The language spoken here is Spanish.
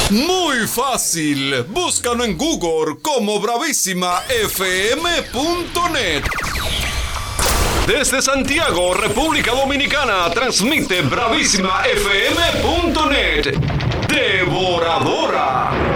Muy fácil. Búscalo en Google como bravísimafm.net. Desde Santiago, República Dominicana, transmite bravísimafm.net. Devoradora.